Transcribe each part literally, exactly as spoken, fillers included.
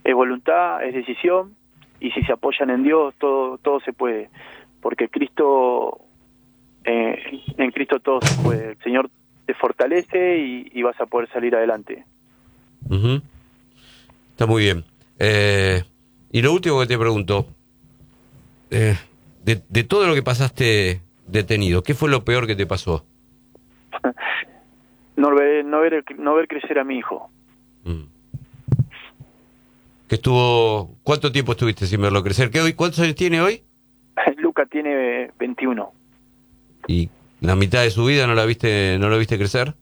es voluntad, es decisión, y si se apoyan en Dios, todo todo se puede, porque Cristo, eh, en Cristo todo se puede. El Señor te fortalece y, y vas a poder salir adelante. Uh-huh. Está muy bien. Eh, y lo último que te pregunto, eh, de, de todo lo que pasaste detenido, ¿qué fue lo peor que te pasó? no ver no ver no ver crecer a mi hijo. Mm. Que estuvo, ¿cuánto tiempo estuviste sin verlo crecer? ¿Qué hoy, cuántos años tiene hoy? Luca tiene veintiuno. ¿Y la mitad de su vida no la viste, no lo viste crecer?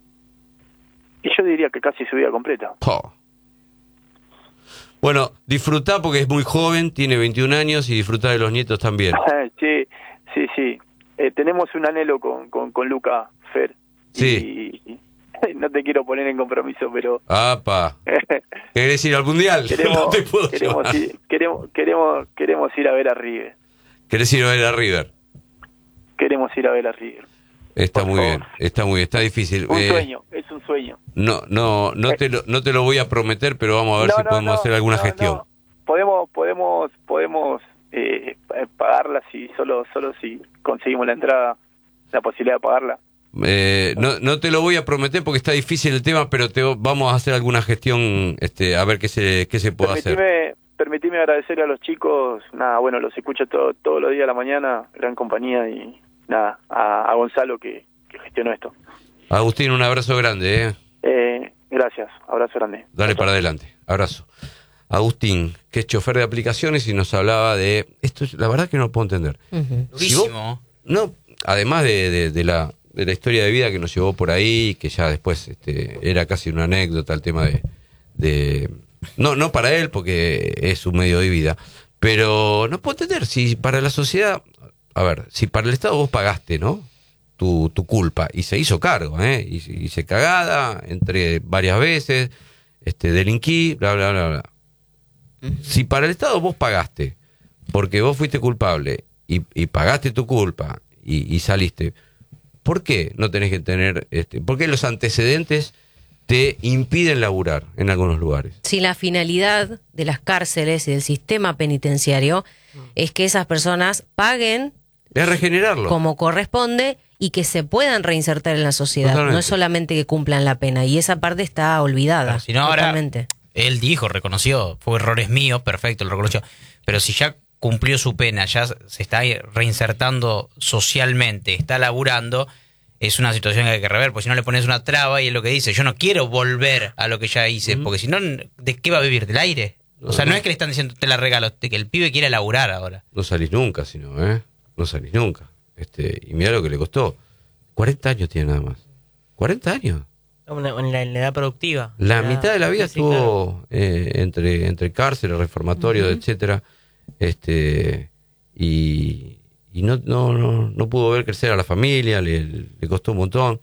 Y yo diría que casi su vida completa. Oh. Bueno, disfrutá porque es muy joven, tiene veintiún años, y disfrutá de los nietos también. Sí, sí, sí. Eh, tenemos un anhelo con, con, con Luca, Fer. Sí. Y, y no te quiero poner en compromiso, pero... ¡Apa! ¿Querés ir al Mundial? Queremos, No te puedo queremos, ir, queremos, queremos, queremos ir a ver a River. ¿Querés ir a ver a River? Queremos ir a ver a River. Está Por muy favor. bien, está muy bien, está difícil. Un eh, sueño, es un sueño. No, no, no te lo, no te lo voy a prometer, pero vamos a ver no, si no, podemos no, hacer alguna no, gestión. No. Podemos, podemos, podemos eh, pagarla si solo, solo si conseguimos la entrada, la posibilidad de pagarla. Eh, no, no te lo voy a prometer porque está difícil el tema, pero te vamos a hacer alguna gestión, este, a ver qué se, qué se puede permitime, hacer. Permitime agradecer a los chicos, nada, bueno, los escucho todo, todos los días a la mañana, gran compañía, y nada, a, a Gonzalo que, que gestionó esto. Agustín, un abrazo grande, ¿eh? Eh, gracias, abrazo grande. Dale para adelante, abrazo. Agustín, que es chofer de aplicaciones y nos hablaba de... Esto, la verdad que no lo puedo entender. Uh-huh. Si vos, no, además de, de, de la... de la historia de vida que nos llevó por ahí, que ya después este, era casi una anécdota el tema de, de no no para él porque es un medio de vida, pero no puedo entender si para la sociedad, a ver, si para el Estado vos pagaste, ¿no? Tu, tu culpa, y se hizo cargo, ¿eh? Y hice cagada, entre varias veces, este, delinquí, bla, bla, bla, bla. Si para el Estado vos pagaste, porque vos fuiste culpable, y, y pagaste tu culpa, y, y saliste, ¿por qué no tenés que tener, este, por qué los antecedentes te impiden laburar en algunos lugares? Si la finalidad de las cárceles y del sistema penitenciario es que esas personas paguen, es regenerarlo como corresponde, y que se puedan reinsertar en la sociedad. Totalmente. No es solamente que cumplan la pena, y esa parte está olvidada. Claro, si no, ahora él dijo, reconoció, fue errores míos, perfecto, lo reconoció, pero si ya cumplió su pena, ya se está reinsertando socialmente, está laburando, es una situación que hay que rever, porque si no le pones una traba, y es lo que dice, yo no quiero volver a lo que ya hice, uh-huh. porque si no, ¿de qué va a vivir? ¿Del aire? No, o sea, no, no es que le están diciendo te la regalo, que el pibe quiere laburar ahora. No salís nunca, sino, ¿eh? No salís nunca. Este, y mirá lo que le costó. cuarenta años tiene nada más. cuarenta años. En la, en la edad productiva. La edad, mitad de la vida sí, estuvo claro. eh, entre, entre cárceles, reformatorios, uh-huh. etcétera. Este, y, y no, no, no, no pudo ver crecer a la familia, le, le costó un montón.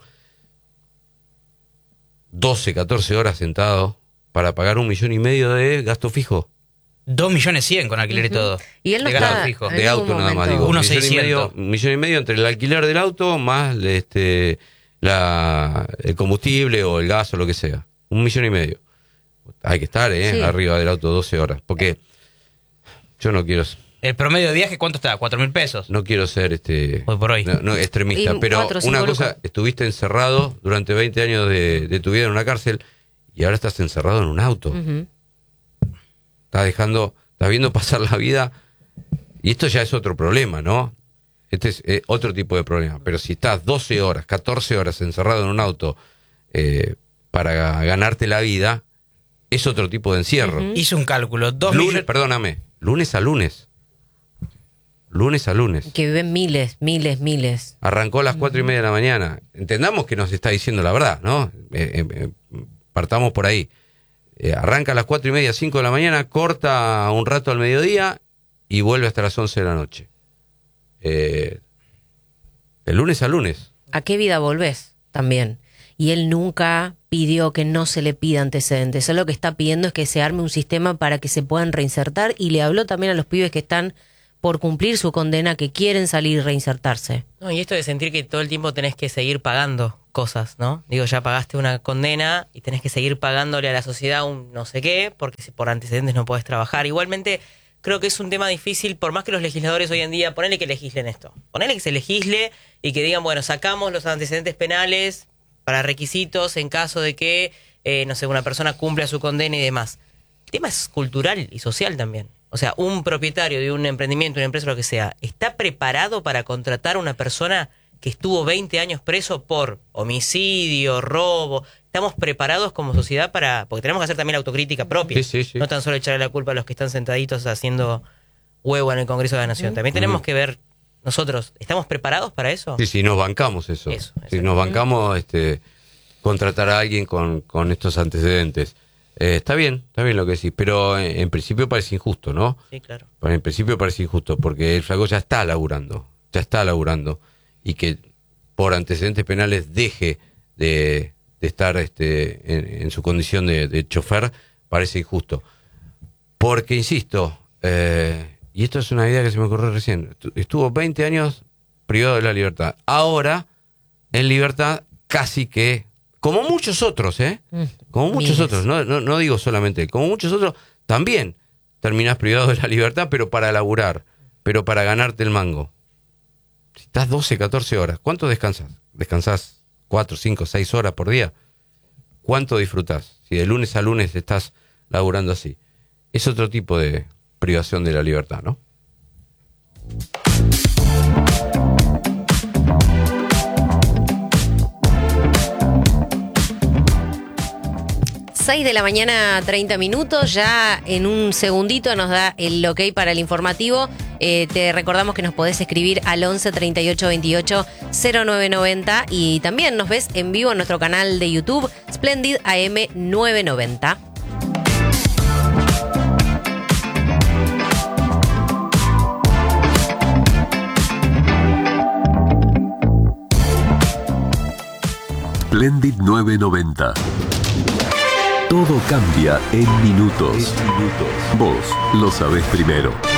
doce, catorce horas sentado para pagar un millón y medio de gasto fijo. Dos millones cien con alquiler uh-huh. y todo. Y él no de está fijo. De auto nada más, digo. Uno millón y medio, un millón y medio entre el alquiler del auto más este, la, el combustible o el gas o lo que sea. Un millón y medio. Hay que estar, ¿eh? Sí. Arriba del auto doce horas. Porque yo no quiero... ¿El promedio de viaje cuánto está? ¿Cuatro mil pesos? No quiero ser este hoy por hoy. No, no, extremista, y pero cuatro, una cosa, lucas. Estuviste encerrado durante veinte años de, de tu vida en una cárcel y ahora estás encerrado en un auto. Uh-huh. Estás dejando, estás viendo pasar la vida, y esto ya es otro problema, ¿no? Este es eh, otro tipo de problema. Pero si estás doce horas, catorce horas encerrado en un auto eh, para ganarte la vida, es otro tipo de encierro. Uh-huh. Hice un cálculo. Dos lunes, millones... Perdóname, lunes a lunes. Lunes a lunes. Que viven miles, miles, miles. Arrancó a las cuatro uh-huh. y media de la mañana. Entendamos que nos está diciendo la verdad, ¿no? Eh, eh, partamos por ahí. Eh, arranca a las cuatro y media, cinco de la mañana, corta un rato al mediodía y vuelve hasta las once de la noche. Eh, de lunes a lunes. ¿A qué vida volvés? También. Y él nunca pidió que no se le pida antecedentes. Él lo que está pidiendo es que se arme un sistema para que se puedan reinsertar, y le habló también a los pibes que están por cumplir su condena que quieren salir y reinsertarse. No, y esto de sentir que todo el tiempo tenés que seguir pagando cosas, ¿no? Digo, ya pagaste una condena y tenés que seguir pagándole a la sociedad un no sé qué, porque si por antecedentes no podés trabajar. Igualmente, creo que es un tema difícil, por más que los legisladores hoy en día, ponele que legislen esto, ponele que se legisle y que digan, bueno, sacamos los antecedentes penales para requisitos en caso de que, eh, no sé, una persona cumpla su condena y demás. El tema es cultural y social también. O sea, un propietario de un emprendimiento, una empresa, lo que sea, ¿está preparado para contratar a una persona que estuvo veinte años preso por homicidio, robo? ¿Estamos preparados como sociedad para...? Porque tenemos que hacer también la autocrítica propia. Sí, sí, sí. No tan solo echarle la culpa a los que están sentaditos haciendo huevo en el Congreso de la Nación. También tenemos que ver nosotros, ¿estamos preparados para eso? Sí, sí, nos bancamos eso. Eso, sí, nos bancamos este, contratar a alguien con, con estos antecedentes. Eh, está bien, está bien lo que decís, pero en, en principio parece injusto, ¿no? Sí, claro. Pero en principio parece injusto, porque el flaco ya está laburando, ya está laburando, y que por antecedentes penales deje de, de estar este, en, en su condición de, de chofer, parece injusto. Porque, insisto, eh, y esto es una idea que se me ocurrió recién, estuvo veinte años privado de la libertad. Ahora, en libertad, casi que... Como muchos otros, ¿eh? Como muchos Miles. otros, no, no, no digo solamente, como muchos otros, también terminás privado de la libertad, pero para laburar, pero para ganarte el mango. Si estás doce, catorce horas, ¿cuánto descansas? ¿Descansás cuatro, cinco, seis horas por día? ¿Cuánto disfrutás? Si de lunes a lunes estás laburando así. Es otro tipo de privación de la libertad, ¿no? seis de la mañana, treinta minutos, ya en un segundito nos da el ok para el informativo. Eh, te recordamos que nos podés escribir al once, treinta y ocho, veintiocho, cero nueve noventa y también nos ves en vivo en nuestro canal de YouTube, Splendid A M novecientos noventa. Splendid novecientos noventa. Todo cambia en minutos. Vos lo sabés primero.